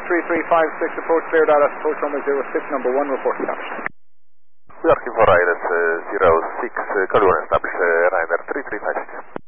3356, approach clear Dallas, approach number 06, number 1, report established. We are looking for ILS 06, call you established Ryanair 3356.